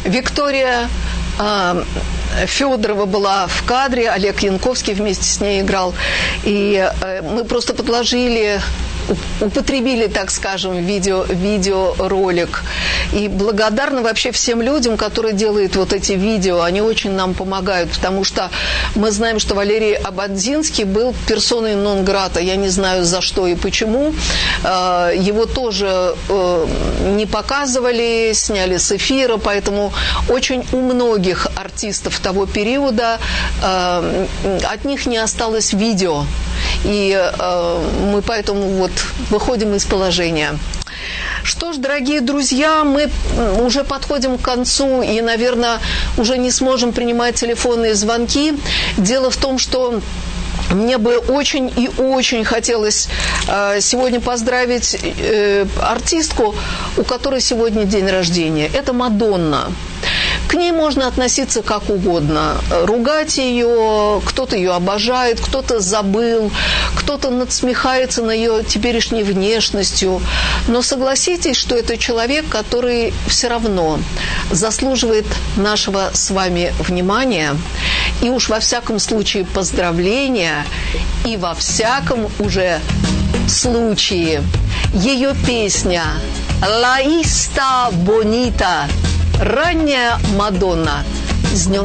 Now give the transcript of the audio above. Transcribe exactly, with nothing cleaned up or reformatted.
Виктория э, Федорова была в кадре, Олег Янковский вместе с ней играл. И э, мы просто подложили, употребили, так скажем, видео, видеоролик. И благодарна вообще всем людям, которые делают вот эти видео. Они очень нам помогают, потому что мы знаем, что Валерий Ободзинский был персоной нон-грата. Я не знаю, за что и почему. Его тоже не показывали, сняли с эфира, поэтому очень у многих артистов того периода от них не осталось видео. И мы поэтому вот выходим из положения. Что ж, дорогие друзья, мы уже подходим к концу и, наверное, уже не сможем принимать телефонные звонки. Дело в том, что мне бы очень и очень хотелось э, сегодня поздравить э, артистку, у которой сегодня день рождения. Это Мадонна. К ней можно относиться как угодно. Ругать ее, кто-то ее обожает, кто-то забыл, кто-то надсмехается над ее теперешней внешностью. Но согласитесь, что это человек, который все равно заслуживает нашего с вами внимания. И уж во всяком случае поздравления, и во всяком уже случае ее песня «La Ista Bonita», ранняя Мадонна. С днем